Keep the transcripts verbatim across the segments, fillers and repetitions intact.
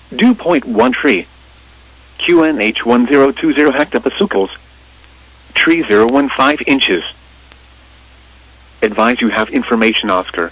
Dew point one tree. Q N H one zero two zero hectopascals. Tree zero one five inches. Advise you have information, Oscar.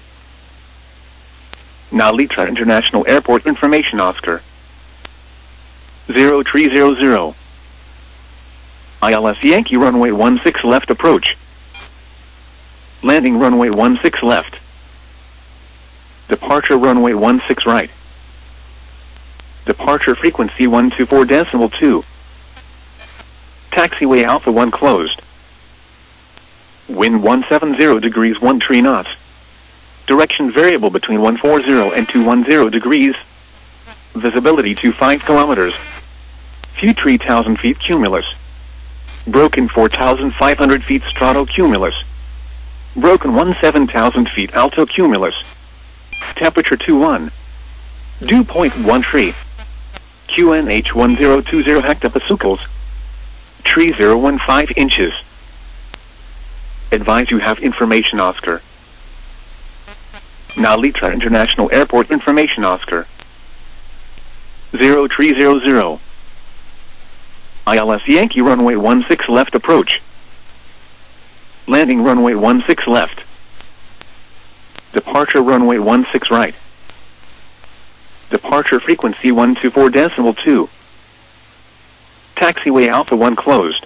Nalitra International Airport information, Oscar. Zero tree zero zero. I L S Yankee runway one six left approach. Landing runway one six left. Departure runway one six right. Departure frequency one two four decimal two. Taxiway Alpha one closed. Wind one seven zero degrees one three knots. Direction variable between one four zero and two one zero degrees. Visibility to five kilometers. Few three thousand feet cumulus. Broken four thousand five hundred feet stratocumulus. Broken one seven thousand feet altocumulus. Temperature two one. Dew point one tree. Q N H one zero two zero hectopascals. Tree zero one five inches. Advise you have information, Oscar. Nalitra International Airport information, Oscar. Zero tree zero zero. I L S Yankee runway one six left approach. Landing runway one six left. Departure runway one six right. Departure frequency one two four decimal two. Taxiway Alpha one closed.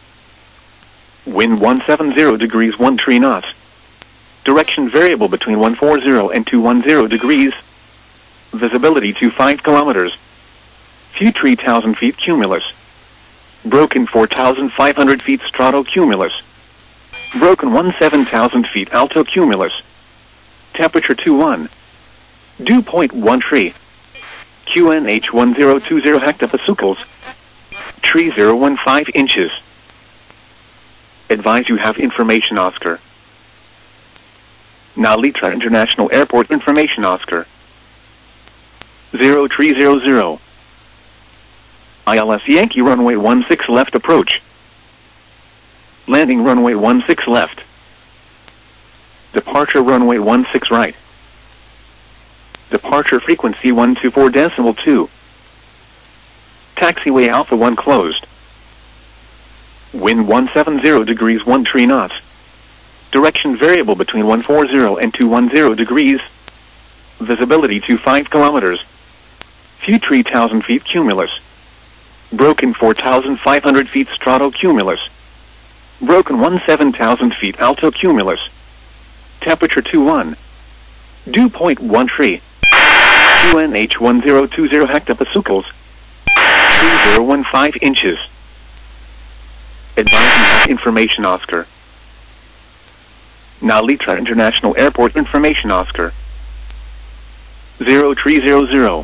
Wind one seven zero degrees one three knots. Direction variable between one four zero and two one zero degrees. Visibility to five kilometers. Few three thousand feet cumulus. Broken four thousand five hundred feet stratocumulus. Broken one seven thousand feet altocumulus. Temperature two one. Dew point one tree. Q N H one zero two zero hectopascals. Tree zero one five inches. Advise you have information, Oscar. Nalitra International Airport information, Oscar. Zero tree zero zero. I L S Yankee runway one six left approach. Landing runway one six left. Departure runway one six right. Departure frequency one two four decimal two. Taxiway Alpha one closed. Wind one seven zero degrees one three knots. Direction variable between one four zero and two one zero degrees. Visibility to five kilometers. Few three thousand feet cumulus. Broken four thousand five hundred feet stratocumulus. Broken one seven thousand feet altocumulus. Temperature two one. Dew point one tree. Q N H one zero two zero hectopascals. Tree zero one five inches. Advise you have information, Oscar. Nalitra International Airport information, Oscar. Zero tree zero zero.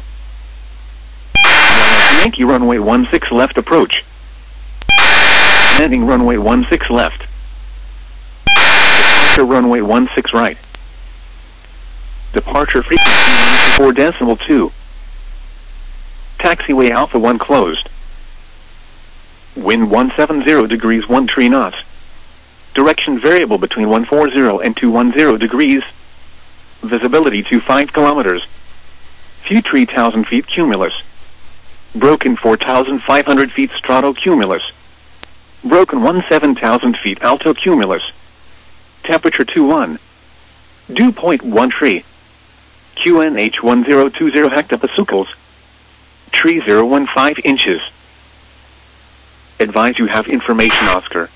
Yankee runway one six left approach. Landing runway one six left. Departure runway one six right. Departure frequency one two four decimal two. Taxiway Alpha one closed. Wind one seven zero degrees one three knots. Direction variable between one four zero and two one zero degrees. Visibility to five kilometers. Few three thousand feet cumulus. Broken four thousand five hundred feet stratocumulus. Broken one seven thousand feet altocumulus. Temperature two one. Dew point one tree. Q N H one zero two zero hectopascals. Tree zero one five inches. Advise you have information, Oscar.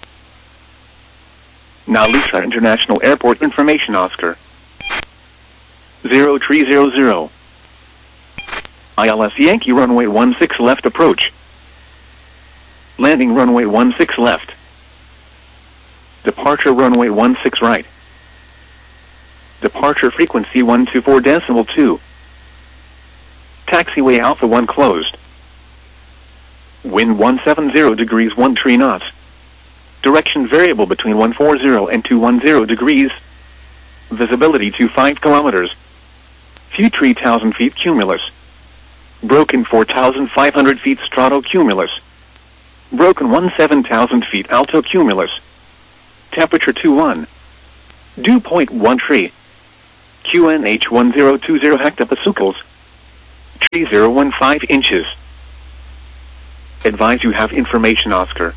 Nalitra International Airport information, Oscar. Zero tree zero zero. I L S Yankee runway one six left approach. Landing runway one six left. Departure runway one six right. Departure frequency one two four decimal two. Taxiway Alpha one closed. Wind one seven zero degrees one three knots. Direction variable between one four zero and two one zero degrees. Visibility to five kilometers. Few three thousand feet cumulus. Broken four thousand five hundred feet stratocumulus. Broken one seven thousand feet altocumulus. Temperature two one. Dew point one tree. Q N H one zero two zero hectopascals. Tree zero one five inches. Advise you have information, Oscar.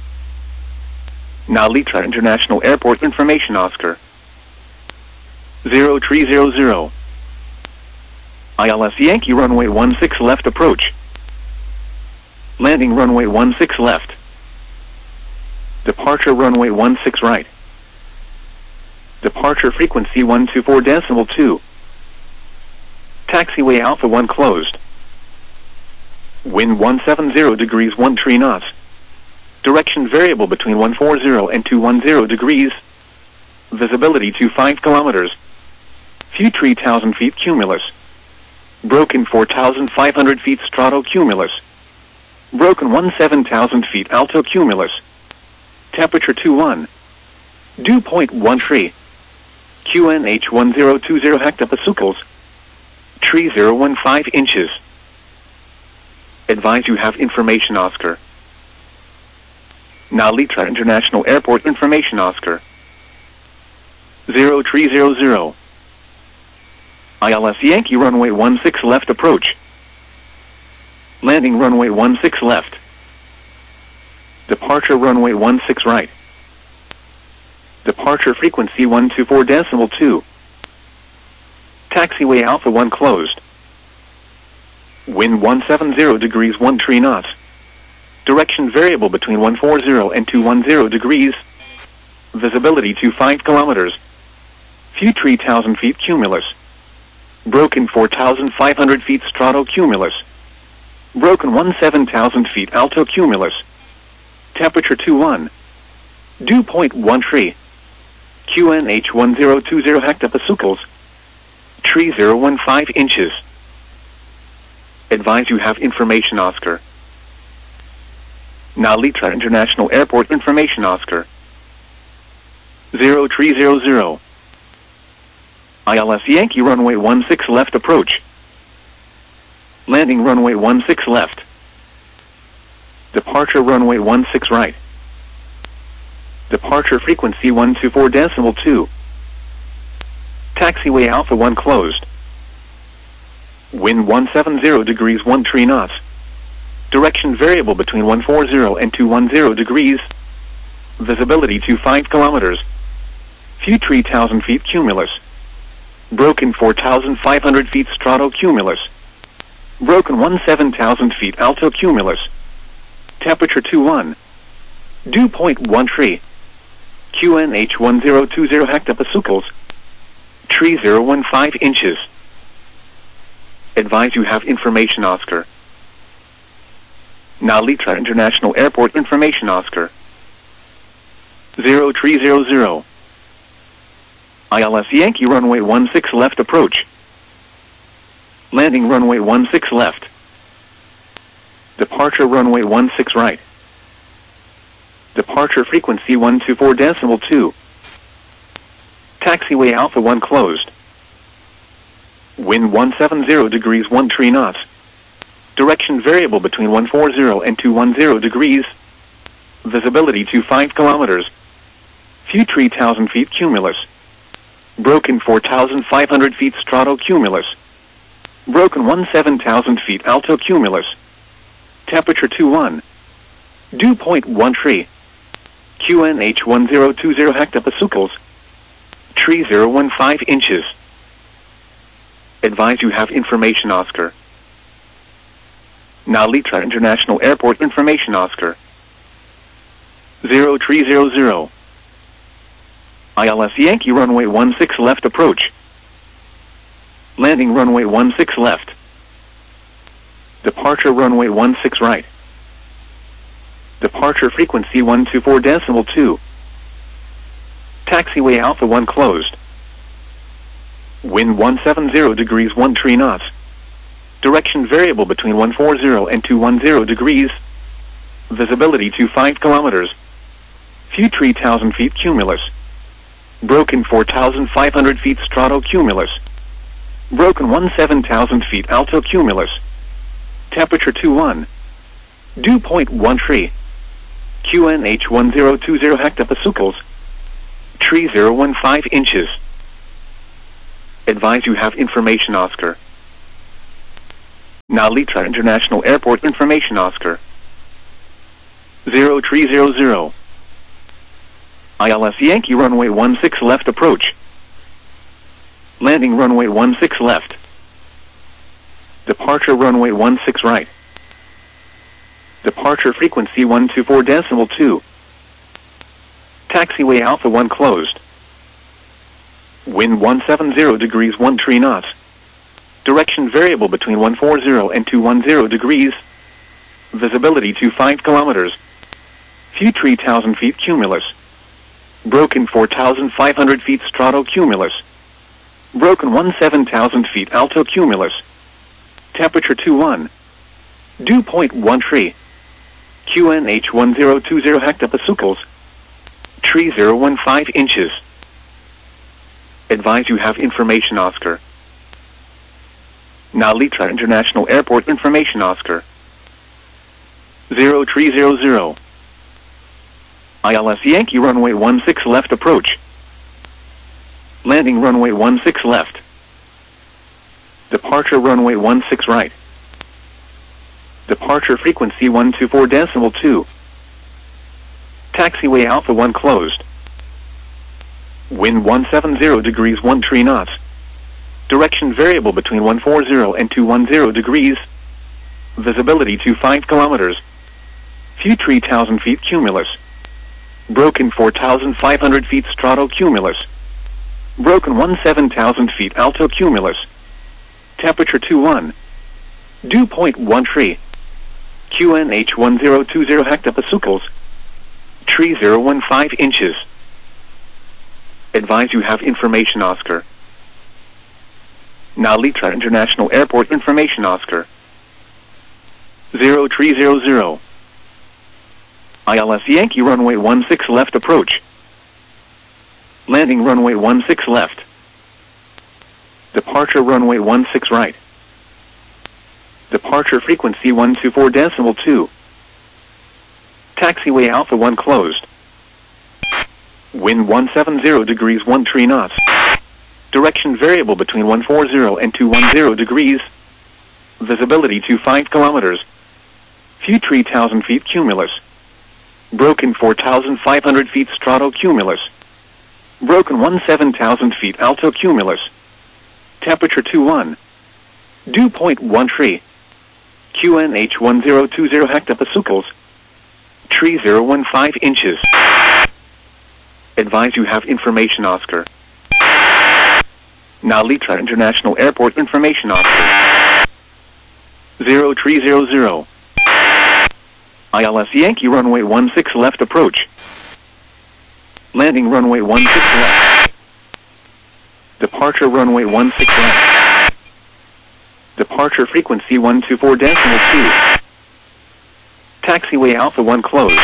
Nalitra International Airport information, Oscar. Zero tree zero zero. I L S Yankee runway one six left approach. Landing runway one six left. Departure runway one six right. Departure frequency one two four decimal two. Taxiway Alpha one closed. Wind one seven zero degrees one three knots. Direction variable between one four zero and two one zero degrees. Visibility to five kilometers. View three thousand feet cumulus. Broken four thousand five hundred feet stratocumulus. Broken seventeen thousand feet altocumulus. Temperature two one. Dew point one three. Q N H one zero two zero hectopascals. Tree zero one five inches. Advise you have information, Oscar. Nalitra International Airport information, Oscar. Zero tree zero zero. I L S Yankee runway one six left approach. Landing runway one six left. Departure runway one six right. Departure frequency one two four decimal two. Taxiway Alpha one closed. Wind one seven zero degrees one three knots. Direction variable between one four zero and two one zero degrees. Visibility to five kilometers. View three thousand feet cumulus. Broken four thousand five hundred feet stratocumulus. Broken seventeen thousand feet altocumulus. Temperature two one. Dew point one three. Q N H one zero two zero hectopascals. Tree zero one five inches. Advise you have information, Oscar. Nalitra International Airport information, Oscar. Zero tree zero zero. I L S Yankee runway one six left approach. Landing runway one six left. Departure runway one six right. Departure frequency one two four decimal two. Taxiway Alpha one closed. Wind one seven zero degrees one three knots. Direction variable between one four zero and two one zero degrees. Visibility to five kilometers. View three thousand feet cumulus. Broken four thousand five hundred feet stratocumulus. Broken seventeen thousand feet altocumulus. Temperature two one. Dew point one three. Q N H one zero two zero hectopascals. Tree zero one five inches. Advise you have information, Oscar. Nalitra International Airport information, Oscar. Zero tree zero zero. I L S Yankee runway one six left approach. Landing runway one six left. Departure runway one six right. Departure frequency one two four decimal two. Taxiway Alpha one closed. Wind one seven zero degrees one three knots. Direction variable between one four zero and two one zero degrees. Visibility to five kilometers. View three thousand feet cumulus. Broken four thousand five hundred feet stratocumulus. Broken seventeen thousand feet altocumulus. Temperature two one. Dew point one three. Q N H one zero two zero hectopascals. Tree zero one five inches. Advise you have information, Oscar. Nalitra International Airport information, Oscar. Zero tree zero zero. I L S Yankee runway one six left approach. Landing runway one six left. Departure runway one six right. Departure frequency one two four decimal two. Taxiway Alpha one closed. Wind one seven zero degrees one three knots. Direction variable between one four zero and two one zero degrees. Visibility to five kilometers. View three thousand feet cumulus. Broken four thousand five hundred feet stratocumulus. Broken seventeen thousand feet altocumulus. Temperature two one. Dew point one three. Q N H one zero two zero hectopascals. Tree zero one five inches. Advise you have information, Oscar. Nalitra International Airport Information Oscar. zero three zero zero. I L S Yankee runway one six left approach. Landing runway one six left. Departure runway one six right. Departure frequency one two four decimal two. Taxiway Alpha one closed. Wind one seven zero degrees one three knots. Direction variable between one four zero and two one zero degrees. Visibility to five kilometers. View three thousand feet cumulus. Broken four thousand five hundred feet strato cumulus. Broken seventeen thousand feet alto cumulus. Temperature two one. Dew point one three. Q N H one zero two zero hectopascals. three zero one five inches. Advise you have information Oscar. Nalitra International Airport Information Oscar. zero three zero zero. I L S Yankee runway one six left approach. Landing runway one six left. Departure runway one six right. Departure frequency one two four decimal two. Taxiway Alpha one closed. Wind one seven zero degrees one three knots. Direction variable between one four zero and two one zero degrees. Visibility to five kilometers. View three thousand feet cumulus. Broken four thousand five hundred feet strato cumulus. Broken seventeen thousand feet alto cumulus. Temperature two one. Dew point one three. Q N H one zero two zero hectopascals. three zero one five inches. Advise you have information Oscar. Nalitra International Airport Information Oscar. zero three zero zero. I L S Yankee runway one six left approach. Landing runway one six left. Departure runway one six right. Departure frequency one two four decimal two. Taxiway Alpha one closed. Wind one seven zero degrees one three knots. Direction variable between one four zero and two one zero degrees. Visibility to five kilometers. View three thousand feet cumulus. Broken four thousand five hundred feet strato cumulus. Broken seventeen thousand feet alto cumulus. Temperature two one. Dew point one three. Q N H one zero two zero hectopascals. three zero one five inches. Advise you have information Oscar. Nalitra International Airport Information Oscar. zero three zero zero. I L S Yankee runway one six left approach. Landing runway one six left. Departure runway one six left. Departure frequency one two four decimal two. Taxiway Alpha one closed.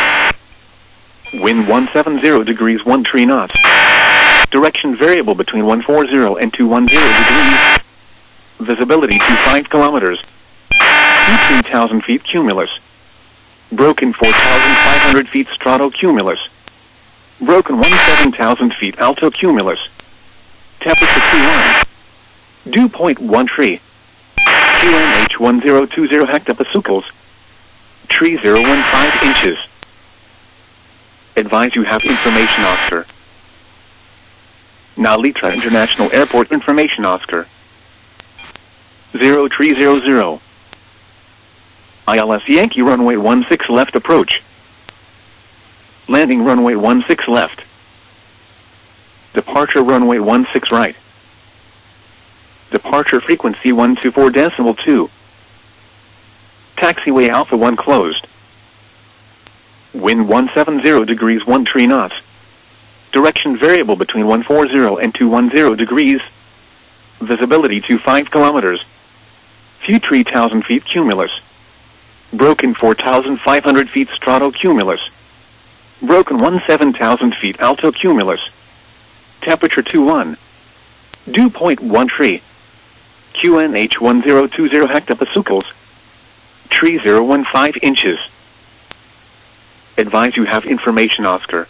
Wind one seven zero degrees one three knots. Direction variable between one four zero and two one zero degrees. Visibility to five kilometers. View three thousand feet cumulus. Broken four thousand five hundred feet strato cumulus. Broken seventeen thousand feet alto cumulus. Temperature two one. Dew point one three. Q N H one zero two zero hectopascals. three zero one five inches. Advise you have information Oscar. Nalitra International Airport Information Oscar. zero three zero zero. I L S Yankee runway one six left approach. Landing runway one six left. Departure runway one six right. Departure frequency one two four decimal two. Taxiway Alpha one closed. Wind one seven zero degrees one three knots. Direction variable between one four zero and two one zero degrees. Visibility to five kilometers. View three thousand feet cumulus. Broken four thousand five hundred feet strato cumulus. Broken seventeen thousand feet alto cumulus. Temperature two one. Dew point one three. Q N H one zero two zero hectopascals. three zero one five inches. Advise you have information Oscar.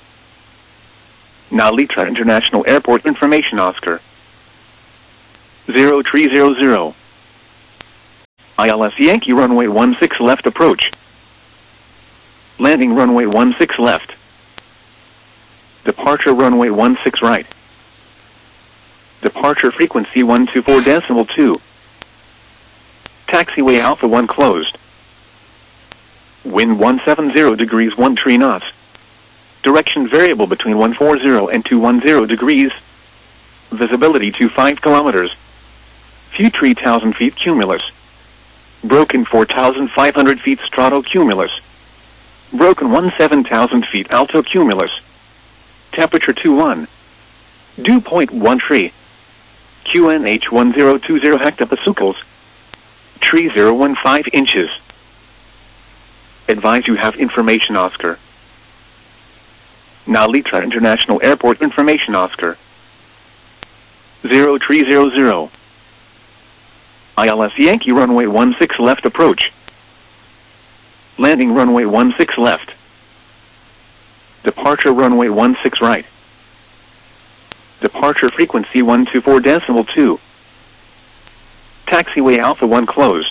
Nalitra International Airport Information Oscar. zero three zero zero. I L S Yankee runway one six left approach. Landing runway one six left. Departure runway one six right. Departure frequency one two four decimal two. Taxiway Alpha one closed. Wind one seven zero degrees one three knots. Direction variable between one forty and two ten degrees. Visibility to five kilometers. View three thousand feet cumulus. Broken four thousand five hundred feet stratocumulus. Broken seventeen thousand feet altocumulus. Temperature two one. Dew point one three. Q N H one zero two zero hectopascals. three thousand fifteen inches. Advise you have information Oscar. Nalitra International Airport information Oscar. zero three zero zero. I L S Yankee runway one six left approach. Landing runway one six left. Departure runway one six right. Departure frequency one two four decimal two. Taxiway Alpha one closed.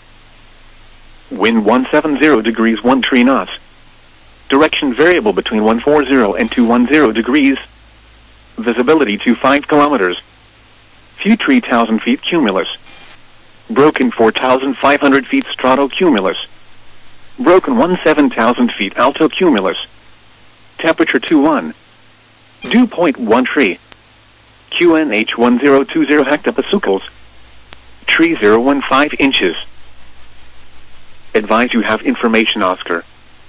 Wind one seven zero degrees one three knots. Direction variable between one forty and two ten degrees. Visibility to five kilometers. View three thousand feet cumulus. Broken four thousand five hundred feet stratocumulus. Broken seventeen thousand feet altocumulus. Temperature two one. Dew point one three. Q N H one zero two zero hectopascals. three thousand fifteen inches. Advise you have information Oscar.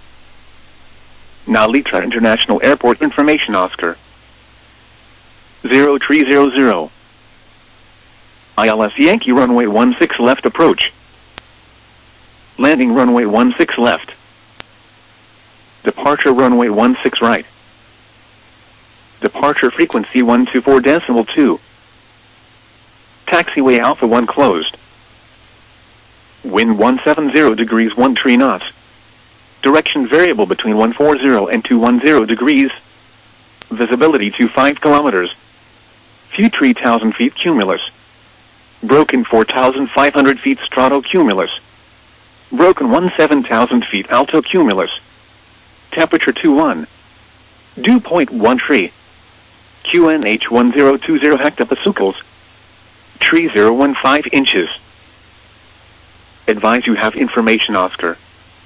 Nalitra International Airport information Oscar. zero three zero zero. I L S Yankee runway one six left approach. Landing runway one six left. Departure runway one six right. Departure frequency one two four decimal two. Taxiway Alpha one closed. Wind one seven zero degrees one three knots. Direction variable between one forty and two ten degrees. Visibility to five kilometers. View three thousand feet cumulus. Broken four thousand five hundred feet stratocumulus. Broken seventeen thousand feet altocumulus. Temperature two one. Dew point one three. Q N H one zero two zero hectopascals. three thousand fifteen inches. Advise you have information Oscar.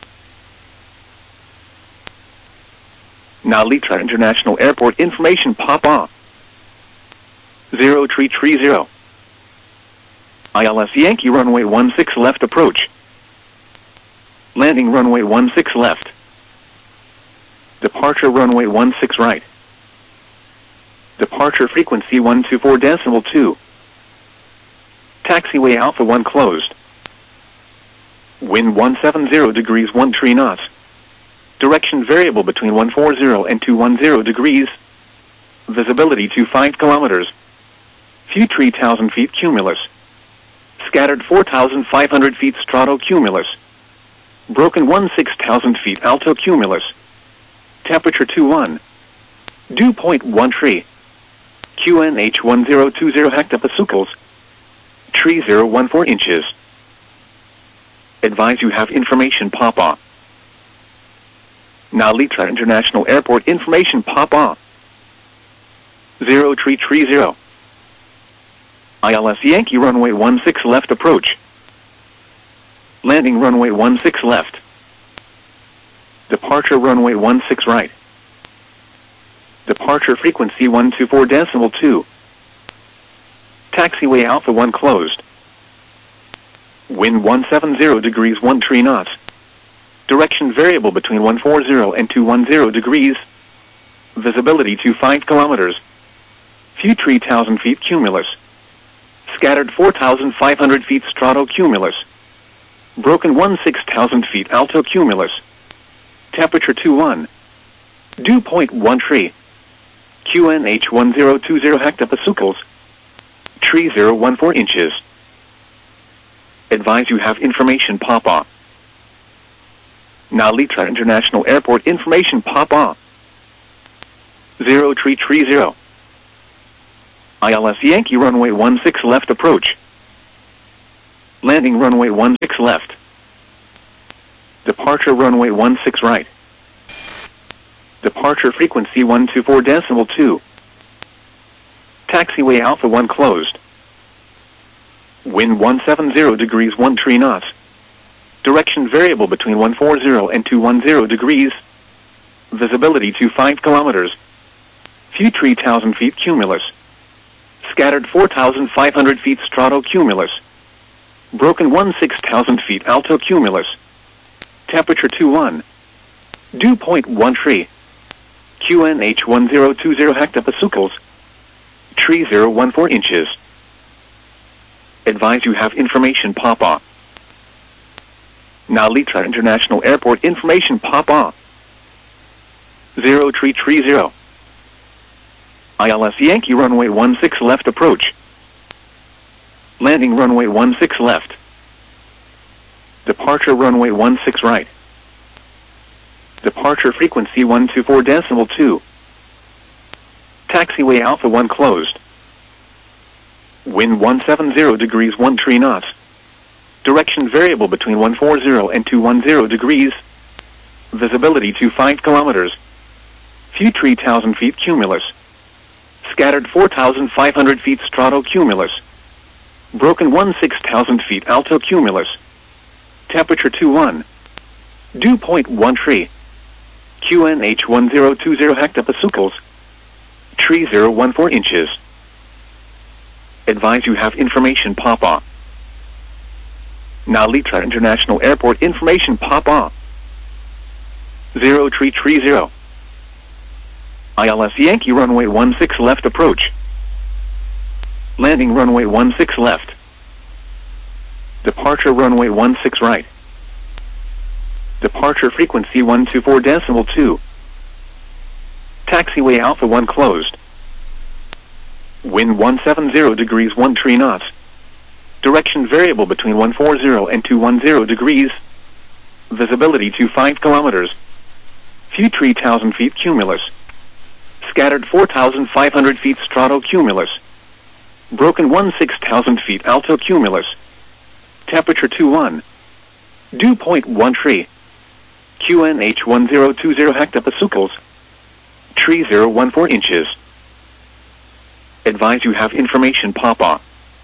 Nalitra International Airport information Papa. zero three three zero. I L S Yankee runway one six left approach. Landing runway one six left. Departure runway one six right. Departure frequency one two four decimal two. Taxiway Alpha one closed. Wind one seven zero degrees one three knots. Direction variable between one forty and two ten degrees. Visibility to five kilometers. View three thousand feet cumulus. Scattered four thousand five hundred feet stratocumulus. Broken sixteen thousand feet altocumulus. Temperature two one. Dew point one three. Q N H one zero two zero hectopascals. three thousand fourteen inches. Advise you have information Papa. Nalitra International Airport information Papa. zero three three zero. I L S Yankee runway one six left approach. Landing runway one six left. Departure runway one six right. Departure frequency one two four decimal two. Taxiway Alpha one closed. Wind one seven zero degrees one three knots. Direction variable between one forty and two ten degrees. Visibility to five kilometers. View three thousand feet cumulus. Scattered four thousand five hundred feet stratocumulus. Broken sixteen thousand feet altocumulus. Temperature two one. Dew point one three. Q N H one zero two zero hectopascals. three thousand fourteen inches. Advise you have information Papa. Nalitra International Airport information Papa. zero three three zero. I L S Yankee runway one six left approach. Landing runway one six left. Departure runway one six right. Departure frequency one two four decimal two. Taxiway Alpha one closed. Wind one seven zero degrees one three knots. Direction variable between one four zero and two one zero degrees. Visibility to five kilometers. View three thousand feet cumulus. Scattered four thousand five hundred feet stratocumulus. Broken one six thousand feet altocumulus. Temperature two one. Dew point one three. Q N H one zero two zero hectopascals. three zero one four inches. Advise you have information pop-up. Now Litra International Airport information pop-up. zero three three zero. I L S Yankee runway one six left approach. Landing runway one six left. Departure runway one six right. Departure frequency one two four decimal two. Taxiway Alpha one closed. Wind one seven zero degrees one three knots. Direction variable between one four zero and two one zero degrees. Visibility to five kilometers. View three thousand feet cumulus. Scattered four thousand five hundred feet stratocumulus. Broken one six thousand feet altocumulus. Temperature two one. Dew point one three. Q N H one zero two zero hectopascals. three zero one four inches. Advise you have information pop-up. Now Litra International Airport information pop-up. zero three three zero. I L S Yankee runway one six left approach. Landing runway one six left. Departure runway one six right. Departure frequency one two four decimal two. Taxiway Alpha one closed. Wind one seven zero degrees one three knots. Direction variable between one four zero and two one zero degrees. Visibility to five kilometers. View three thousand feet cumulus. Scattered four thousand five hundred feet stratocumulus. Broken one six thousand feet altocumulus. Temperature two one. Dew point one three. Q N H one zero two zero hectopascals. three zero one four inches. Advise you have information pop-up.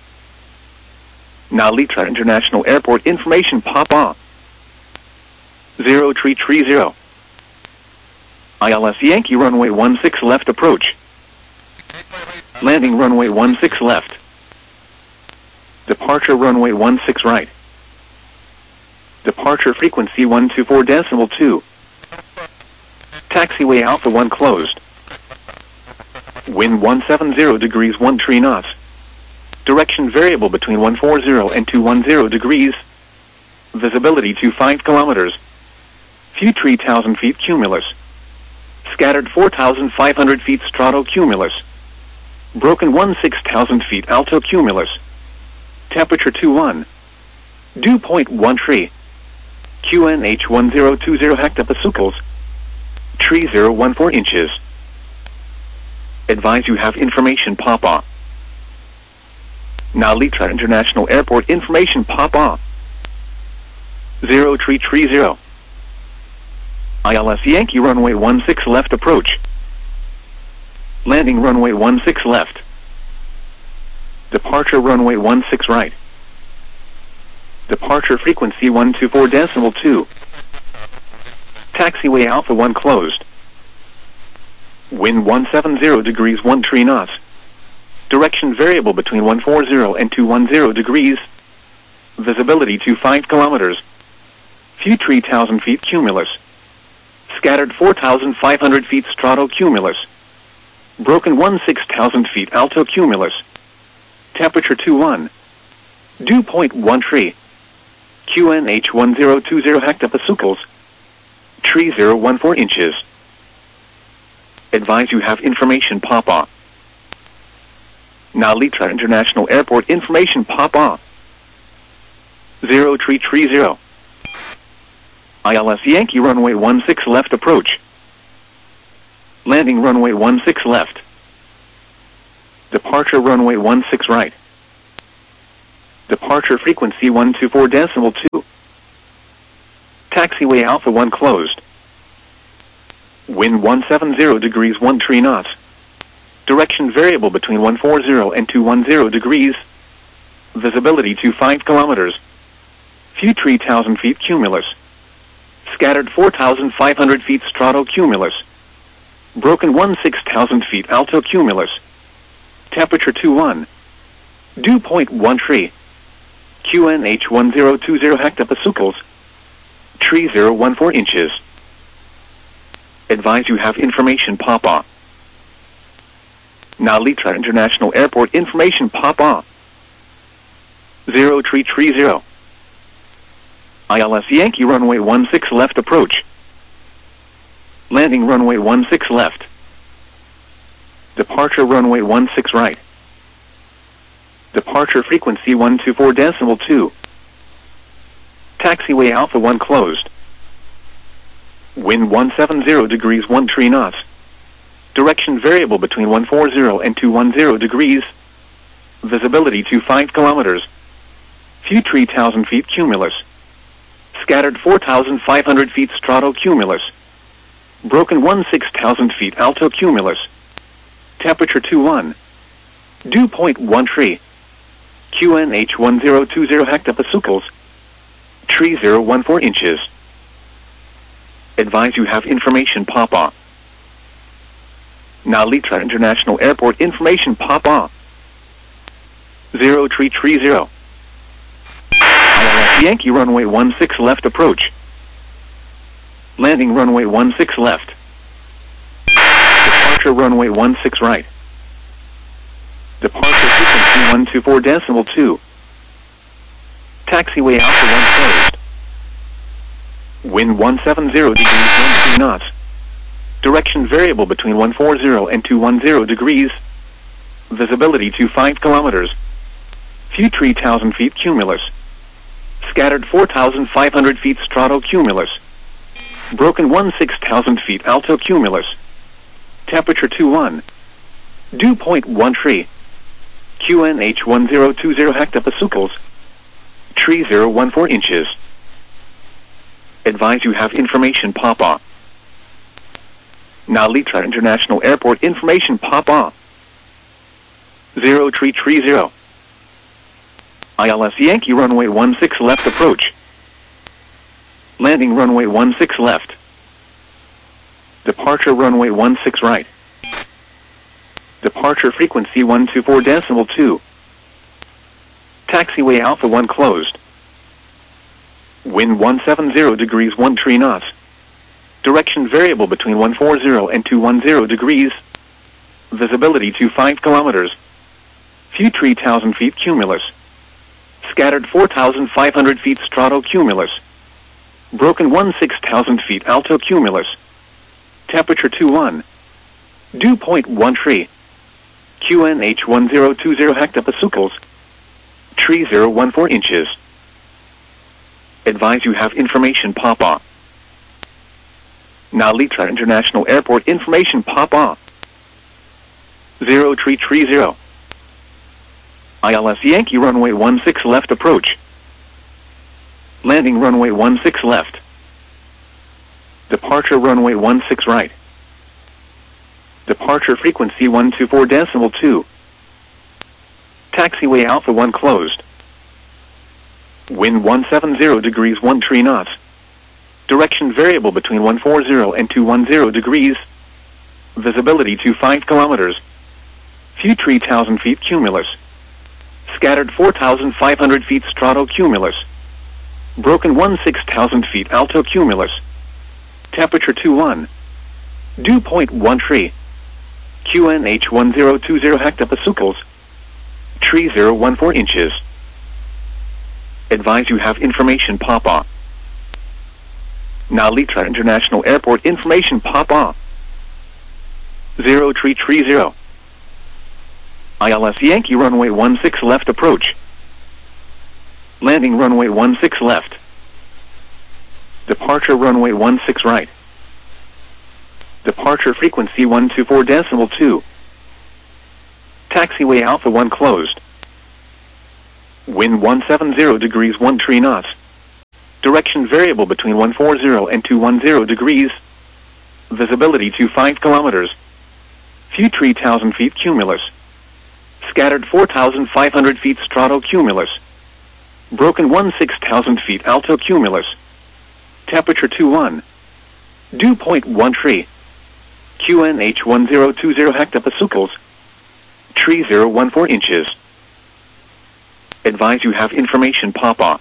Now Litra International Airport information pop-up. zero three three zero. I L S Yankee runway one six left approach. Landing runway one six left. Departure runway one six right. Departure frequency one two four decimal two. Taxiway Alpha one closed. Wind one seven zero degrees one three knots. Direction variable between one four zero and two one zero degrees. Visibility to five kilometers. View three thousand feet cumulus. Scattered four thousand five hundred feet stratocumulus. Broken one six thousand feet altocumulus. Temperature two one. Dew point one three. Q N H one zero two zero hectopascals. three zero one four inches. Advise you have information pop-up. Now Litra International Airport information pop-up. zero three three zero. I L S Yankee runway one six left approach. Landing runway one six left. Departure runway one six right. Departure frequency one two four decimal two. Taxiway Alpha one closed. Wind one seven zero degrees one three knots. Direction variable between one four zero and two one zero degrees. Visibility to five kilometers. View three thousand feet cumulus. Scattered four thousand five hundred feet stratocumulus. Broken one six thousand feet altocumulus. Temperature two one. Dew point one three. Q N H one zero two zero hectopascals. three zero one four inches. Advise you have information pop-up. Now Litra International Airport information pop-up. zero three three zero. I L S Yankee runway one six left approach. Landing runway one six left. Departure runway one six right. Departure frequency one two four decimal two. Taxiway Alpha one closed. Wind one seven zero degrees one three knots. Direction variable between one forty and two ten degrees. Visibility to five kilometers. View three thousand feet cumulus. Scattered four thousand five hundred feet stratocumulus. Broken one six thousand feet altocumulus. Temperature two one. Dew point one three. Q N H one zero two zero hectopascals. three thousand fourteen inches. Advise you have information pop-up. Now Litra International Airport information pop-up. zero three three zero. I L S Yankee runway one six left approach. Landing runway one six left. Departure runway one six right. Departure frequency one two four decimal two. Taxiway Alpha one closed. Wind one seven zero degrees one three knots. Direction variable between one forty and two ten degrees. Visibility to five kilometers. View three thousand feet cumulus. Scattered four thousand five hundred feet stratocumulus. Broken one six thousand feet altocumulus. Temperature two one. Dew point one three. Q N H one zero two zero hectopascals. three thousand fourteen inches. Advise you have information pop-up. Now Litra International Airport information pop-up. zero three three zero. I L S Yankee runway one six left approach. Landing runway one six left. Departure runway one six right. Departure frequency one two four decimal two. Taxiway Alpha one closed. Wind one seven zero degrees one three knots. Direction variable between one forty and two ten degrees. Visibility to five kilometers. View three thousand feet cumulus. Scattered four thousand five hundred feet stratocumulus. Broken one six thousand feet altocumulus. Temperature two one. Dew point one three. Q N H one zero two zero hectopascals. three thousand fourteen inches. Advise you have information pop-up. Now Litra International Airport information pop-up. zero three three zero. I L S Yankee runway one six left approach. Landing runway one six left. Departure runway one six right. Departure frequency one two four decimal two. Taxiway Alpha one closed. Wind one seven zero degrees one three knots. Direction variable between one forty and two ten degrees. Visibility to five kilometers. View three thousand feet cumulus. Scattered four thousand five hundred feet stratocumulus. Broken one six thousand feet altocumulus. Temperature two one. Dew point one three. Q N H one zero two zero hectopascals. three thousand fourteen inches. Advise you have information pop-up. Now Litra International Airport information pop-up. zero three three zero. I L S Yankee runway one six left approach. Landing runway one six left. Departure runway one six right. Departure frequency one two four decimal two. Taxiway Alpha one closed. Wind one seven zero degrees one three knots. Direction variable between one forty and two ten degrees. Visibility to five kilometers. View three thousand feet cumulus. Scattered four thousand five hundred feet stratocumulus. Broken one six thousand feet altocumulus. Temperature two one. Dew point one three. Q N H one zero two zero hectopascals. three thousand fourteen inches. Advise you have information pop-up. Now Litra International Airport information pop-up. zero three three zero. I L S Yankee runway one six left approach. Landing runway one six left. Departure runway one six right. Departure frequency one two four decimal two. Taxiway Alpha one closed. Wind one seven zero degrees one three knots. Direction variable between one four zero and two one zero degrees. Visibility to five kilometers. Few three thousand feet cumulus. Scattered four thousand five hundred feet stratocumulus. Broken one six thousand feet altocumulus. Temperature two one. Dew point one three. Q N H one zero two zero hectopascals. Tree zero one four inches. Advise you have information pop on.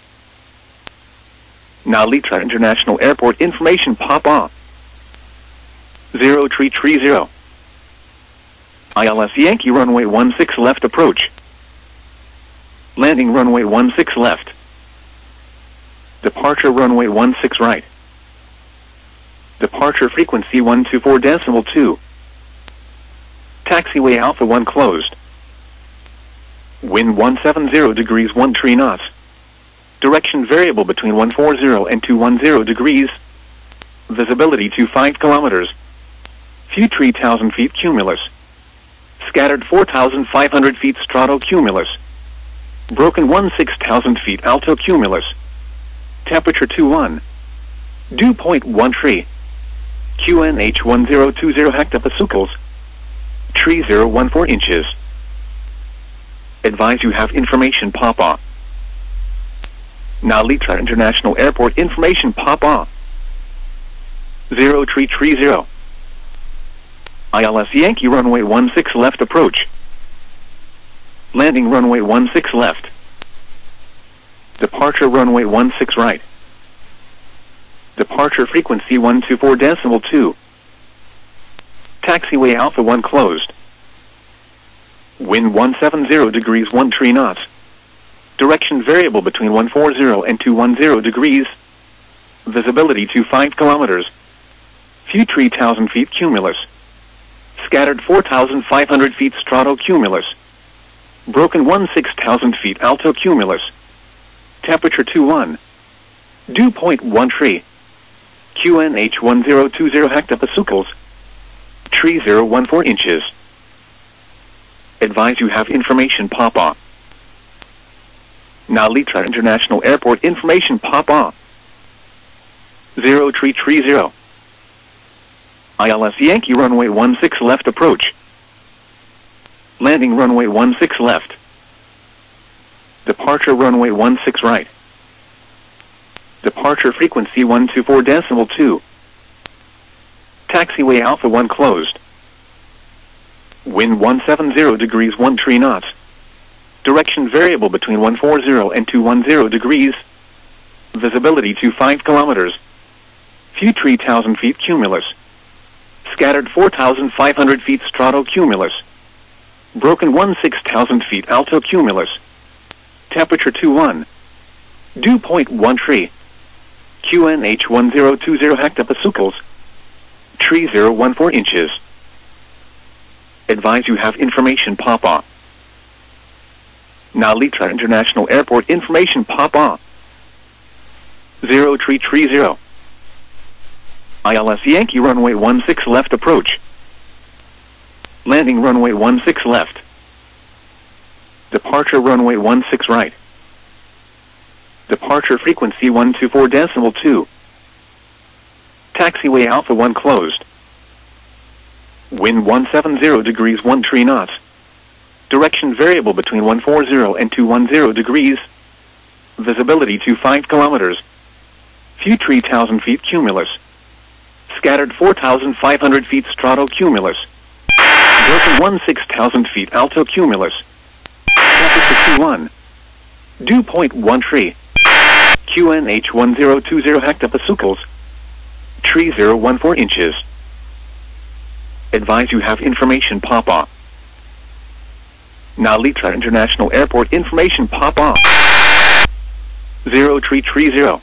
Nalitra International Airport information pop on. zero three three zero. I L S Yankee runway one six left approach. Landing runway one six left. Departure runway one six right. Departure frequency one two four decimal two. Taxiway Alpha one closed. Wind one seven zero degrees one three knots. Direction variable between one four zero and two one zero degrees. Visibility to five kilometers. Few three thousand feet cumulus. Scattered four thousand five hundred feet stratocumulus. Broken one six thousand feet altocumulus. Temperature two one. Dew point one three. Q N H one zero two zero hectopascals. Tree zero one four inches. Advise you have information pop on. Nalitra International Airport information pop on. zero three three zero. I L S Yankee runway one six left approach. Landing runway one six left. Departure runway one six right. Departure frequency one two four decimal two. Taxiway Alpha one closed. Wind one seven zero degrees one three knots. Direction variable between one four zero and two one zero degrees. Visibility to five kilometers. Few three thousand feet cumulus. Scattered four thousand five hundred feet stratocumulus. Broken one six thousand feet altocumulus. Temperature two one. Dew point one three. Q N H one zero two zero hectopascals. Tree zero one four inches. Advise you have information pop on. Nalitra International Airport information pop on. zero three three zero. I L S Yankee runway one six left approach. Landing runway one six left. Departure runway one six right. Departure frequency one two four decimal two. Taxiway Alpha one closed. Wind one seven zero degrees one three knots. Direction variable between one four zero and two one zero degrees. Visibility to five kilometers. Few three thousand feet cumulus. Scattered four thousand five hundred feet stratocumulus. Broken one six thousand feet altocumulus. Temperature two one. Dew point one three. Q N H one zero two zero hectopascals. Tree zero one four inches. Advise you have information pop on. Nalitra International Airport information pop on. zero three three zero. I L S Yankee runway one six left approach. Landing runway one six left. Departure runway one six right. Departure frequency one two four decimal two. Taxiway Alpha one closed. Wind one seven zero degrees one three knots. Direction variable between one four zero and two one zero degrees. Visibility to five kilometers. Few three thousand feet cumulus. Scattered four thousand five hundred feet stratocumulus. Broken one six thousand feet altocumulus. Temperature two one. Dew point one three. Q N H one zero two zero hectopascals. Tree zero one four inches. Advise you have information pop on. Nalitra International Airport information pop on. zero three three zero.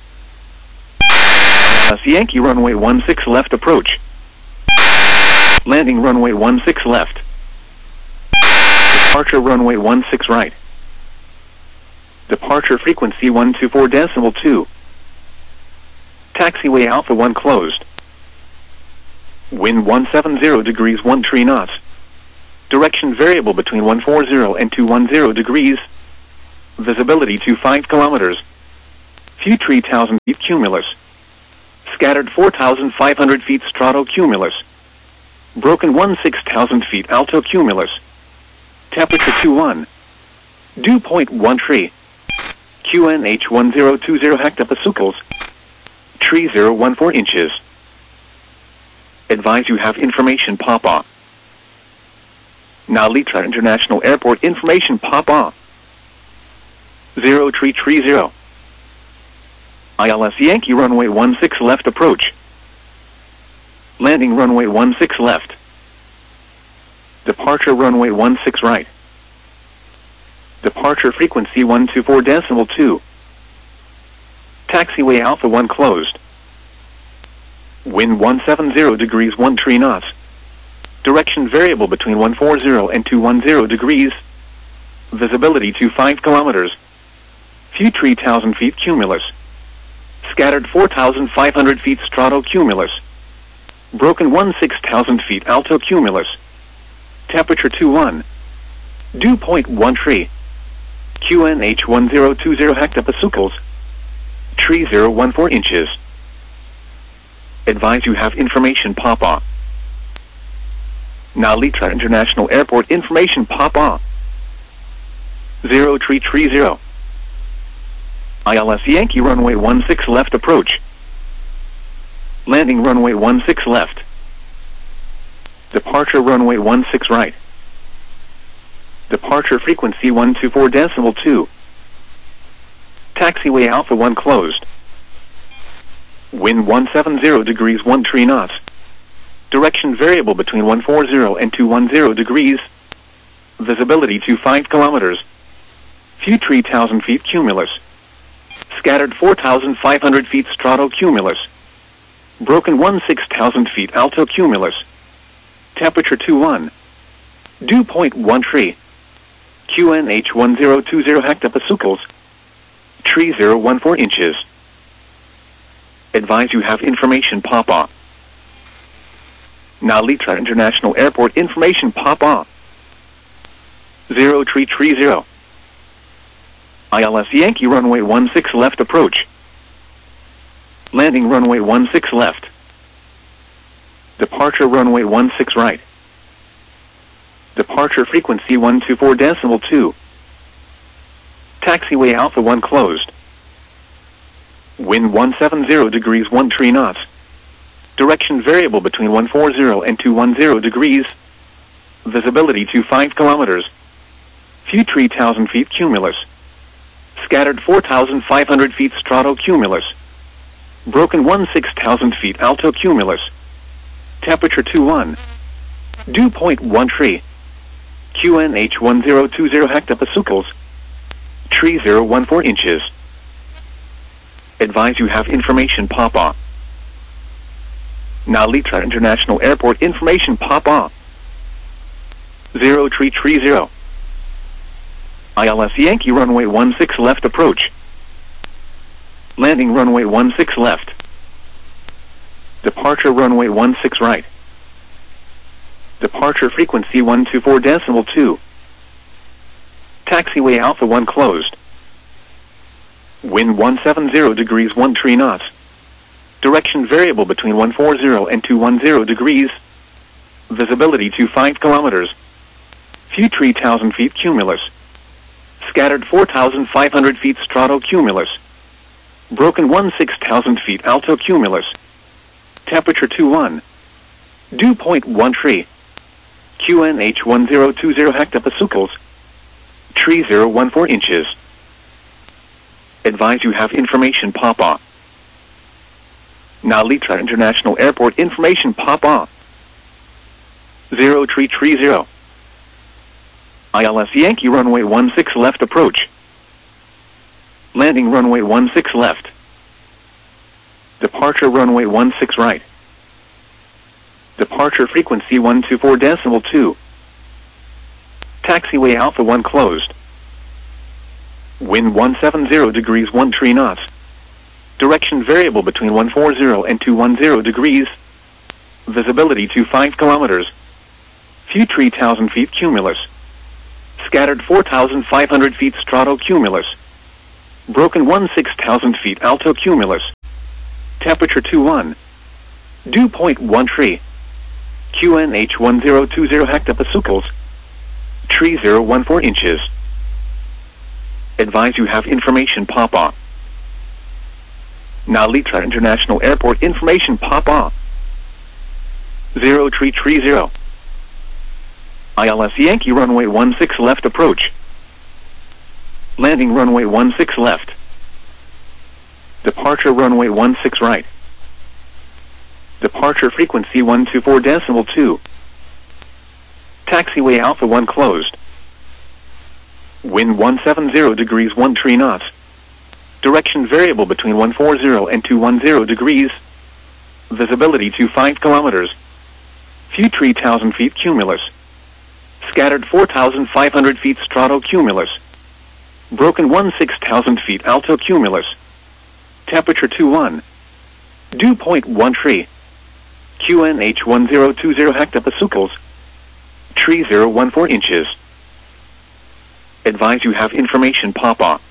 Yankee runway one six left approach. Landing runway one six left. Departure runway one six right. Departure frequency one two four decimal two. Taxiway Alpha one closed. Wind one seven zero degrees one three knots. Direction variable between one four zero and two one zero degrees. Visibility to five kilometers. Few three thousand feet cumulus. Scattered four thousand five hundred feet stratocumulus. Broken one six thousand feet altocumulus. Temperature two one. Dew point one three. Q N H one zero two zero hectopascals. Tree zero one four inches. Advise you have information Papa. Now Litra International Airport information Papa. zero three three zero. I L S Yankee runway one six left approach. Landing runway one six left. Departure runway one six right. Departure frequency one two four decimal two. Taxiway Alpha one closed. Wind one seven zero degrees one three knots. Direction variable between one forty and two ten degrees. Visibility to five kilometers. Few three thousand feet cumulus. Scattered four thousand five hundred feet stratocumulus. Broken one six thousand feet altocumulus. Temperature two one. Dew point one three. Q N H one zero two zero hectopascals. Tree zero one four inches. Advise you have information Papa. Now Litra International Airport information Papa. zero three three zero. I L S Yankee runway one six left approach. Landing runway one six left. Departure runway one six right. Departure frequency one two four decimal two. Taxiway Alpha one closed. Wind one seven zero degrees one three knots. Direction variable between one forty and two ten degrees. Visibility to five kilometers. Few three thousand feet cumulus. Scattered four thousand five hundred feet stratocumulus. Broken one six thousand feet altocumulus. Temperature two one. Dew point one three. Q N H one zero two zero hectopascals. Tree zero one four inches. Advise you have information Papa. Now Litra International Airport information Papa. zero three three zero. I L S Yankee runway one six left approach. Landing runway one six left. Departure runway one six right. Departure frequency one two four decimal two. Taxiway Alpha one closed. Wind one seven zero degrees one three knots. Direction variable between one forty and two ten degrees. Visibility to five kilometers. Few three thousand feet cumulus. Scattered four thousand five hundred feet stratocumulus. Broken one six thousand feet altocumulus. Temperature two one. Dew point one three. Q N H one zero two zero hectopascals. Tree zero one four inches. Advise you have information Papa. Now Litra International Airport information Papa. zero three three zero. I L S Yankee runway one six left approach. Landing runway one six left. Departure runway one six right. Departure frequency one two four decimal two. Taxiway Alpha one closed. Wind one seven zero degrees one three knots. Direction variable between one forty and two ten degrees. Visibility to five kilometers. Few three thousand feet cumulus. Scattered four thousand five hundred feet stratocumulus. Broken one six thousand feet altocumulus. Temperature two one. Dew point one three. Q N H one zero two zero hectopascals. Tree zero one four inches. Advise you have information Papa. Now Litra International Airport information Papa. zero three three zero. I L S Yankee runway one six left approach. Landing runway one six left. Departure runway one six right. Departure frequency one two four decimal two. Taxiway Alpha one closed. Wind one seven zero degrees one three knots. Direction variable between one forty and two ten degrees. Visibility to five kilometers. Few three thousand feet cumulus. Scattered four thousand five hundred feet stratocumulus. Broken sixteen thousand feet altocumulus. Temperature two one. Dew point one tree. Q N H one zero two zero hectopascals. Tree zero one four inches. Advise you have information pop on. Now Litra International Airport information pop on. Zero tree tree zero. I L S Yankee runway one six left approach. Landing runway one six left. Departure runway one six right. Departure frequency one two four decimal two. Taxiway Alpha one closed. Wind one seven zero degrees one three knots. Direction variable between one forty and two ten degrees. Visibility to five kilometers. View three thousand feet cumulus. Scattered four thousand five hundred feet stratocumulus. Broken sixteen thousand feet altocumulus. Temperature two one. Dew point one tree. Q N H one zero two zero hectopascals. Tree zero one four inches. Advise you have information pop on.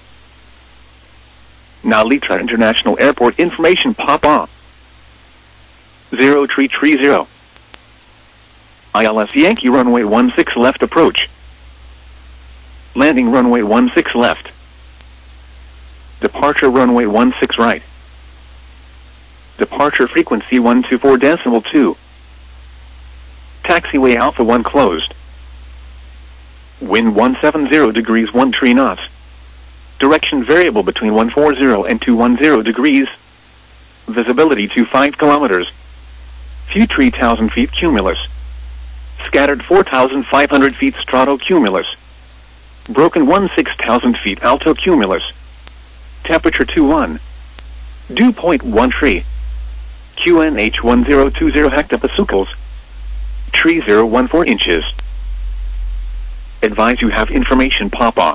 Now Litra International Airport information pop on. Zero tree tree zero. I L S Yankee runway one six left approach. Landing runway one six left. Departure runway one six right. Departure frequency one two four decimal two. Taxiway Alpha one closed. Wind one seven zero degrees one three knots. Direction variable between one forty and two ten degrees. Visibility to five kilometers. View three thousand feet cumulus. Scattered four thousand five hundred feet stratocumulus. Broken sixteen thousand feet altocumulus. Temperature two one. Dew point one tree. Q N H one zero two zero hectopascals. Tree zero one four inches. Advise you have information pop on.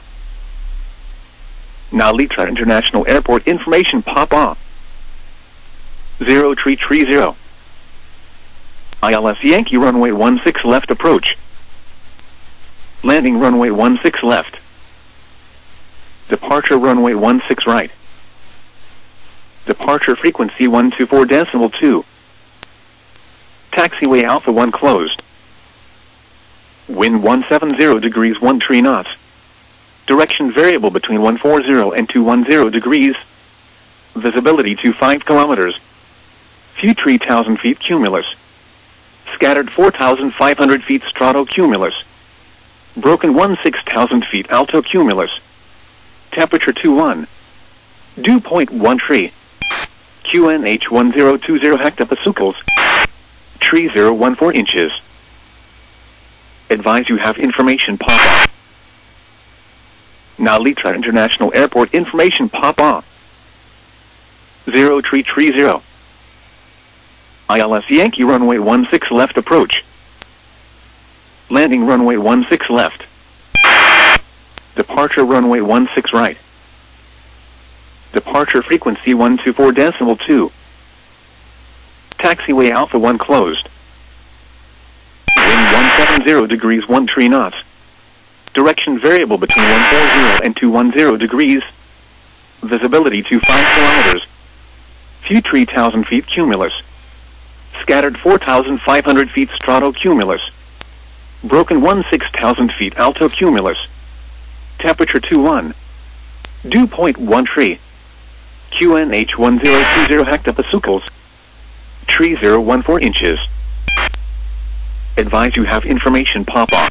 Now Litra International Airport information pop on. Zero tree tree zero. I L S Yankee runway one six left approach. Landing runway one six left. Departure runway one six right. Departure frequency one two four decimal two. Taxiway Alpha one closed. Wind one seven zero degrees one three knots. Direction variable between one forty and two ten degrees. Visibility to five kilometers. View three thousand feet cumulus. Scattered four thousand five hundred feet stratocumulus. Broken sixteen thousand feet altocumulus. Temperature two one. Dew point one tree. Q N H one zero two zero hectopascals. Tree zero one four inches. Advise you have information pop on. Now Litra International Airport information pop on. Zero tree tree zero. I L S Yankee runway one six left approach. Landing runway one six left. Departure runway one six right. Departure frequency one two four decimal two. Taxiway Alpha one closed. Wind one seven zero degrees one three knots. Direction variable between one forty and two ten degrees. Visibility to five kilometers. View three thousand feet cumulus. Scattered four thousand five hundred feet stratocumulus. Broken sixteen thousand feet altocumulus. Temperature two one. Dew point one tree. Q N H one zero two zero hectopascals. Tree zero one four inches. Advise you have information pop on.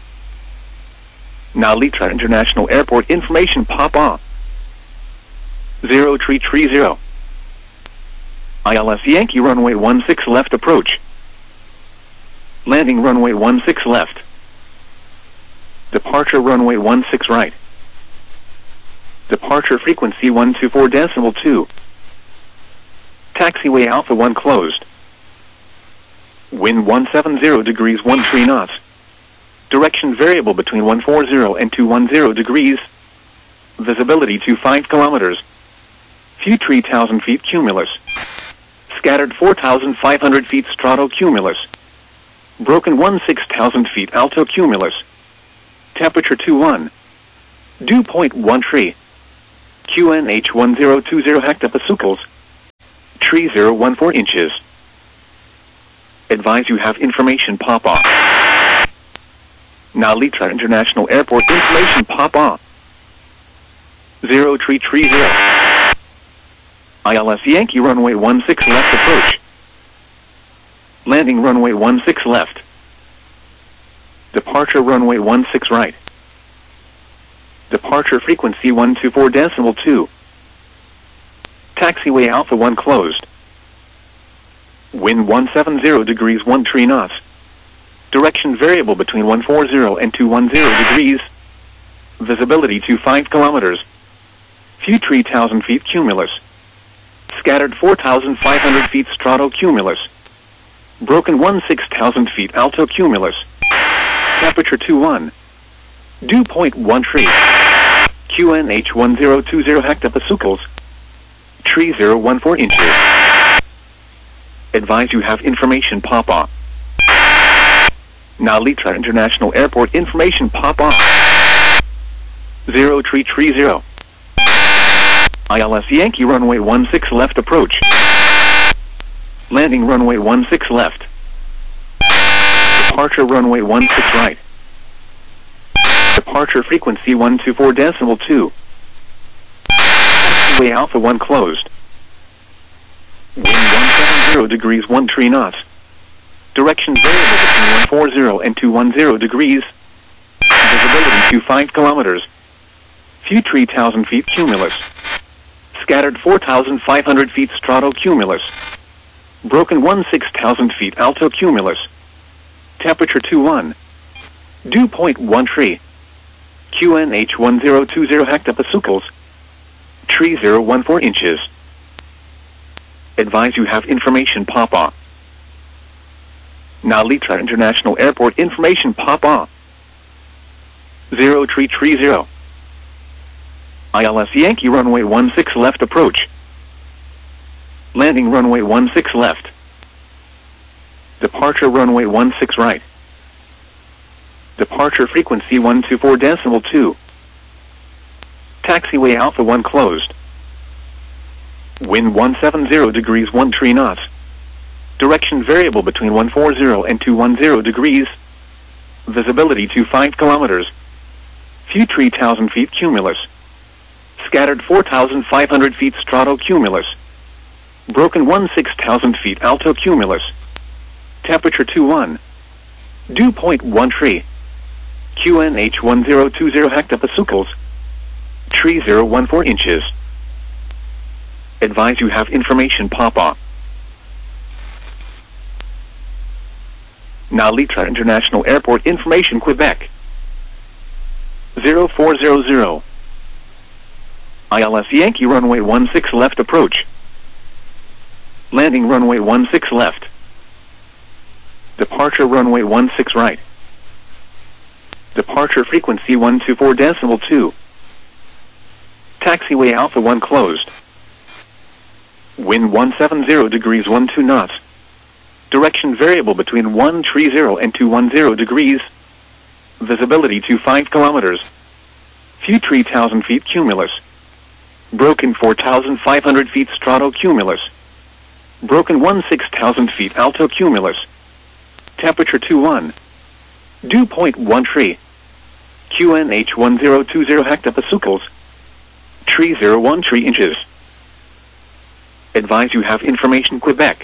Now Litra International Airport information pop on. Zero tree tree zero. I L S Yankee runway one six left approach. Landing runway one six left. Departure runway one six right. Departure frequency one two four decimal two. Taxiway Alpha one closed. Wind one seven zero degrees one three knots. Direction variable between one forty and two ten degrees. Visibility to five kilometers. View three thousand feet cumulus. Scattered four thousand five hundred feet stratocumulus. Broken sixteen thousand feet altocumulus. Temperature two one. Dew point one tree. Q N H one zero two zero hectopascals. Tree zero one four inches. Advise you have information pop off. Nalitra International Airport information pop off. Zero tree tree zero. I L S Yankee runway one six left approach. Landing runway one six left. Departure runway one six right. Departure frequency one two four decimal two. Taxiway Alpha one closed. Wind one seven zero degrees one three knots. Direction variable between one four zero and two one zero degrees. Visibility to five kilometers. Few three thousand feet cumulus. Scattered four thousand five hundred feet stratocumulus. Broken one six thousand feet altocumulus. Temperature two one. Dew point one tree. Q N H one zero two zero hectopascals. Tree zero one four inches. Advise you have information pop off. Nalitra International Airport information pop off. Zero tree tree zero. I L S Yankee runway one six left approach. Landing runway one six left. Departure runway one six right. Departure frequency one two four decimal two. Taxiway Alpha one closed. Wind one seven zero degrees one three knots. Direction variable between one four zero and two one zero degrees. Visibility to five kilometers. Few three thousand feet cumulus. Scattered four thousand five hundred feet stratocumulus. Broken one six thousand feet altocumulus. Temperature two one. Dew point one tree. Q N H one zero two zero hectopascals. Tree zero one four inches. Advise you have information pop off. Nalitra International Airport information pop off. Zero tree tree zero. I L S Yankee runway one six left approach. Landing runway one six left. Departure runway one six right. Departure frequency one two four decimal two. Taxiway Alpha one closed. Wind one seven zero degrees one three knots. Direction variable between one four zero and two one zero degrees. Visibility to five kilometers. Few three thousand feet cumulus. Scattered four thousand five hundred feet stratocumulus. Broken one six thousand feet altocumulus. Temperature two one. Dew point one tree. Q N H one zero two zero hectopascals. Tree zero one four inches. Advise you have information pop off. Nalitra International Airport information Quebec. zero four zero zero. I L S Yankee runway one six left approach. Landing runway one six left. Departure runway one six right. Departure frequency one two four decimal two. Taxiway Alpha one closed. Wind one seven zero degrees one two knots. Direction variable between one three zero and two one zero degrees. Visibility to five kilometers. Few three thousand feet cumulus. Broken four thousand five hundred feet stratocumulus. Broken one six thousand feet altocumulus. Temperature two one. Dew point one tree. Q N H one zero two zero hectopascals. Tree zero one three inches. Advise you have information Quebec.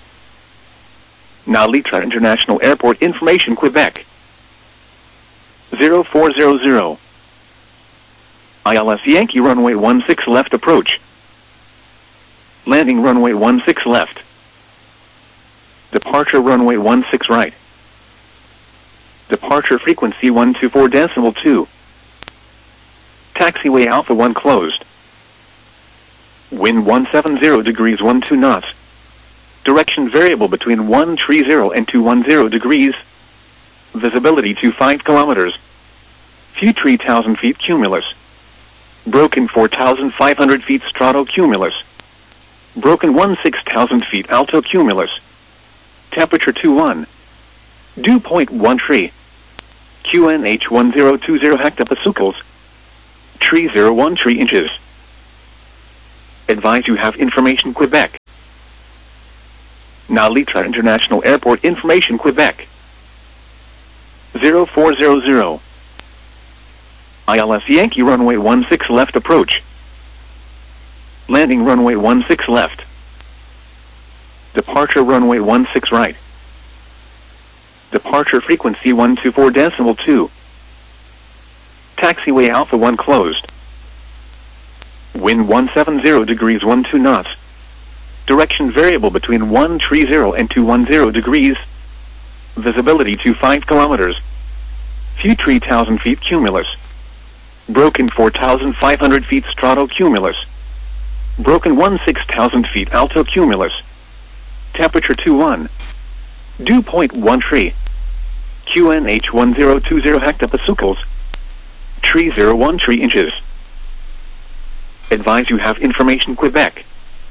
Nalitra International Airport information Quebec. zero four zero zero. I L S Yankee runway one six left approach. Landing runway one six left. Departure runway one six right. Departure frequency one two four decimal two. Taxiway Alpha one closed. Wind one seven zero degrees one two knots. Direction variable between one three zero and two one zero degrees. Visibility to five kilometers. Few three thousand feet cumulus. Broken four thousand five hundred feet stratocumulus. Broken one six thousand feet altocumulus. Temperature two one. Dew point one tree. Q N H one zero two zero hectopascals. Tree zero one three inches. Advise you have information Quebec. Nalitra International Airport information Quebec. zero four zero zero. I L S Yankee runway one six left approach. Landing runway one six left. Departure runway one six right. Departure frequency one two four decimal two. Taxiway Alpha one closed. Wind one seven zero degrees one two knots. Direction variable between one three zero and two one zero degrees. Visibility to five kilometers. Few three thousand feet cumulus. Broken four thousand five hundred feet strato cumulus. Broken one six thousand feet alto cumulus. Temperature two one. Dew point one three. Q N H one zero two zero hectopascals. Tree zero one three inches. Advise you have information Quebec.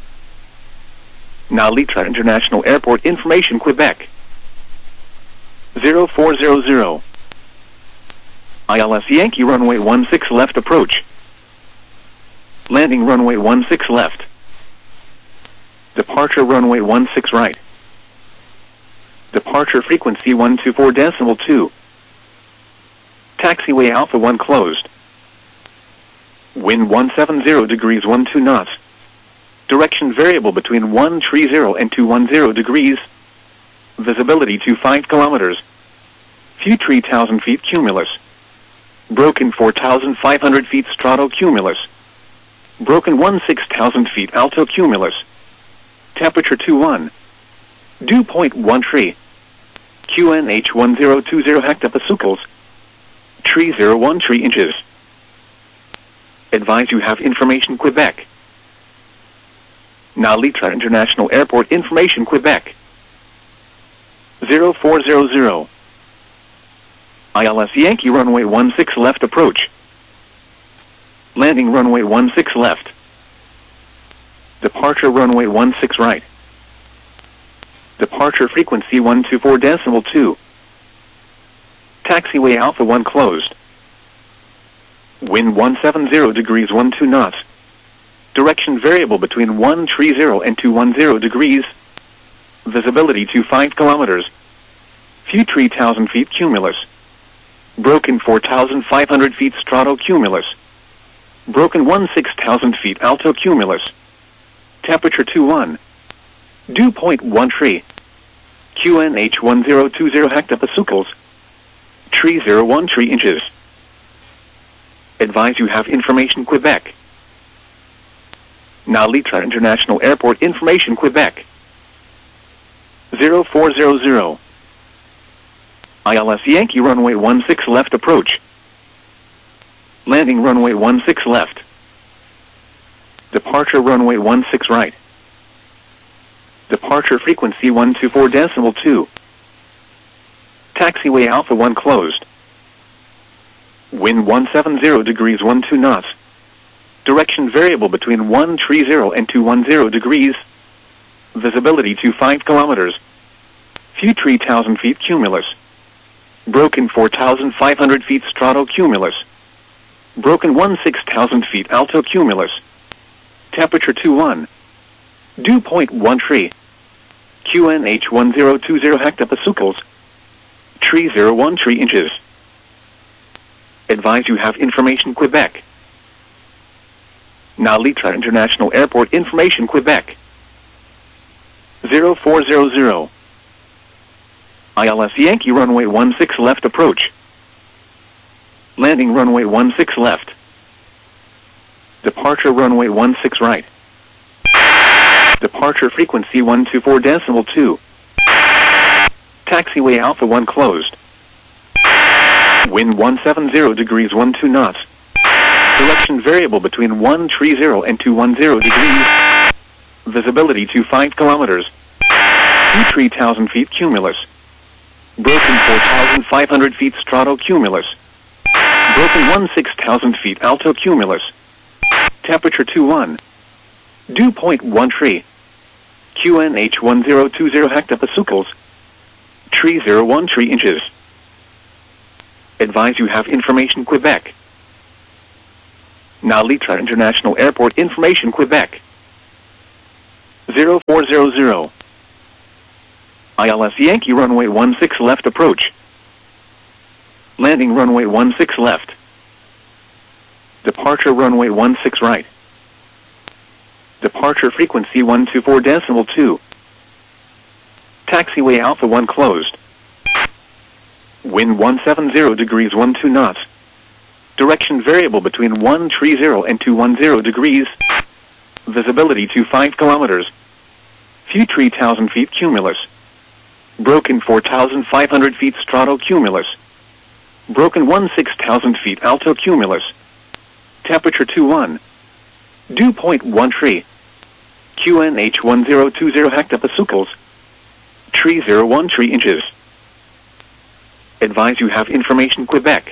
Nalitra International Airport information Quebec. zero four zero zero. I L S Yankee runway one six left approach. Landing runway one six left. Departure runway one six right. Departure frequency one two four decimal two. Taxiway Alpha one closed. Wind one seven zero degrees one two knots. Direction variable between one three zero and two one zero degrees. Visibility to five kilometers. Few three thousand feet cumulus. Broken four thousand five hundred feet strato cumulus. Broken one six thousand feet alto cumulus. Temperature two one. Dew point one three. Q N H one zero two zero hectopascals. Tree zero one three inches. Advise you have information Quebec. Nalitra International Airport information Quebec. zero four zero zero. I L S Yankee runway one six left approach. Landing runway one six left. Departure runway one six right. Departure frequency one two four decimal two. Taxiway Alpha one closed. Wind one seven zero degrees one two knots. Direction variable between one three zero and two one zero degrees. Visibility to five kilometers. Few three thousand feet cumulus. Broken four thousand five hundred feet strato cumulus. Broken one six thousand feet alto cumulus. Temperature two one. Dew point one three. Q N H one zero two zero hectopascals. Tree zero one three inches. Advise you have information Quebec. Nalitra International Airport information Quebec. zero four zero zero. I L S Yankee runway one six left approach. Landing runway one six left. Departure runway one six right. Departure frequency one two four decimal two. Taxiway Alpha one closed. Wind one seven zero degrees one two knots. Direction variable between one three zero and two one zero degrees. Visibility to five kilometers. Few three thousand feet cumulus. Broken four thousand five hundred feet strato cumulus. Broken one six thousand feet alto cumulus. Temperature two one. Dew point one three. Q N H one zero two zero hectopascals. Tree zero one three inches. Advise you have information Quebec. Nalitra International Airport information Quebec. zero four zero zero. I L S Yankee runway one six left approach. Landing runway one six left. Departure runway one six right. Departure frequency one two four decimal two. Taxiway Alpha one closed. Wind one seven zero degrees one two knots. Direction variable between one three zero and two one zero degrees. Visibility to five kilometers. Few three thousand feet cumulus. Broken four thousand five hundred feet strato cumulus. Broken one six thousand feet alto cumulus. Temperature two one. Dew point one three. Q N H one zero two zero hectopascals. Tree zero one three inches. Advise you have information Quebec. Now Litra International Airport information Quebec. zero four zero zero. I L S Yankee runway one six left approach. Landing runway one six left. Departure runway one six right. Departure frequency one two four decimal two. Taxiway Alpha one closed. Wind one seven zero degrees one two knots. Direction variable between one three zero and two one zero degrees. Visibility to five kilometers. View three thousand feet cumulus. Broken four thousand five hundred feet stratocumulus. Broken one six thousand feet altocumulus. Temperature two one. Dew point one three. Q N H one zero two zero hectopascals. three zero one three inches. Advise you have information Quebec.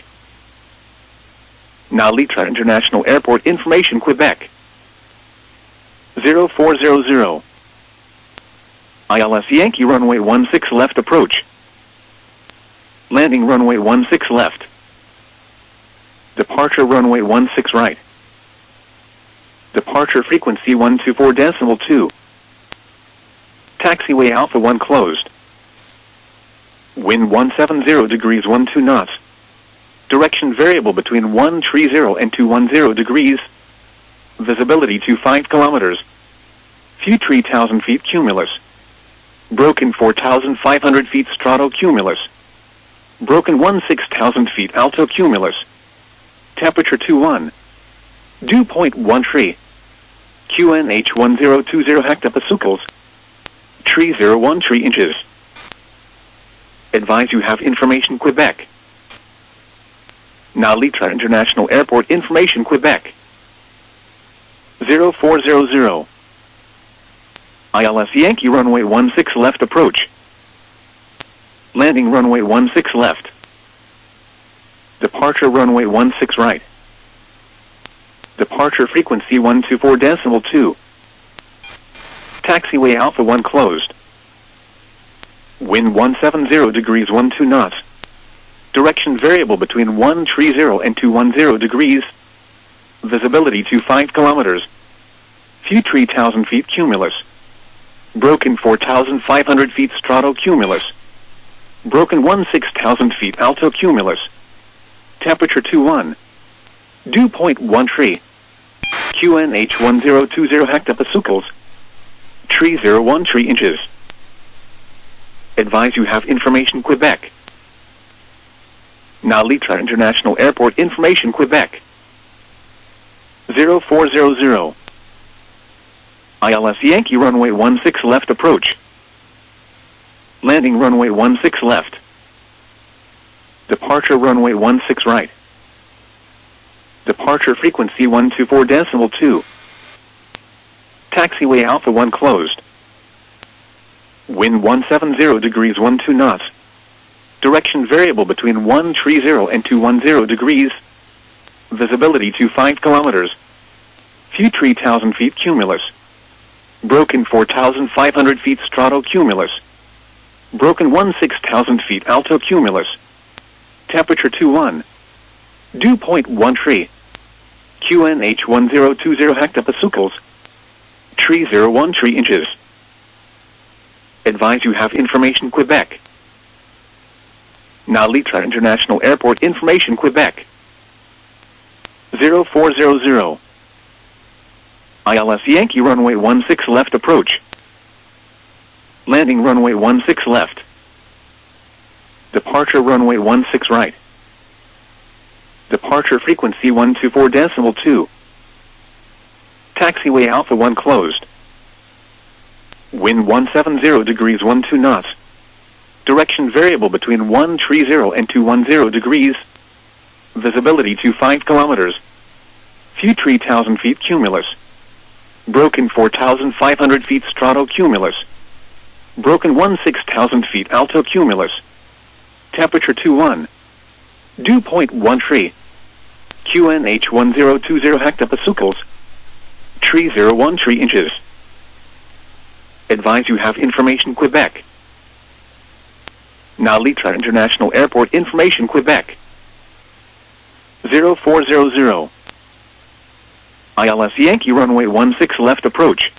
Now Litra International Airport information Quebec. zero four zero zero. I L S Yankee runway one six left approach. Landing runway one six left. Departure runway one six right. Departure frequency one two four decimal two. Taxiway Alpha one closed. Wind one seven zero degrees one two knots. Direction variable between one three zero and two one zero degrees. Visibility to five kilometers. View three thousand feet cumulus. Broken four thousand five hundred feet stratocumulus. Broken one six thousand feet altocumulus. Temperature two one. Dew point one three. Q N H one zero two zero hectopascals. three zero one three inches. Advise you have information Quebec. Now Litra International Airport information Quebec. zero four zero zero. I L S Yankee runway one six left approach. Landing runway one six left. Departure runway one six right. Departure frequency one two four decimal two. Taxiway Alpha one closed. Wind one seven zero degrees one two knots. Direction variable between one three zero and two one zero degrees. Visibility to five kilometers. View three thousand feet cumulus. Broken four thousand five hundred feet stratocumulus. Broken one six thousand feet altocumulus. Temperature two one. Dew point one three. Q N H one zero two zero hectopascals. three zero one three inches. Advise you have information Quebec. Now Litra International Airport information Quebec. zero four zero zero. I L S Yankee runway one six left approach. Landing runway one six left. Departure runway one six right. Departure frequency one two four decimal two. Taxiway Alpha one closed. Wind one seven zero degrees one two knots. Direction variable between one three zero and two one zero degrees. Visibility to five kilometers. View three thousand feet cumulus. Broken four thousand five hundred feet stratocumulus. Broken one six thousand feet altocumulus. Temperature two one. Dew point one three. Q N H one zero two zero hectopascals. three zero one three inches. Advise you have information Quebec. Now Litra International Airport information Quebec. zero four zero zero. I L S Yankee runway one six left approach. Landing runway one six left. Departure runway one six right. Departure frequency one two four decimal two. Taxiway Alpha one closed. Wind one seven zero degrees one two knots. Direction variable between one three zero and two one zero degrees. Visibility to five kilometers. View three thousand feet cumulus. Broken four thousand five hundred feet stratocumulus. Broken one six thousand feet altocumulus. Temperature two one. Dew point one three. Q N H one zero two zero hectopascals. three zero one three inches. Advise you have information Quebec. Now Litra International Airport information Quebec. zero four zero zero. I L S Yankee runway one six left approach.